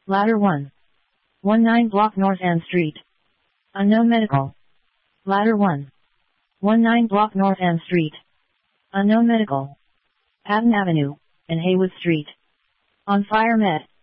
Ladder 1. 19 Block North Ann Street. Unknown medical. Ladder 1. 19 Block North Ann Street. Unknown medical. Patton Avenue, and Haywood Street. On fire med.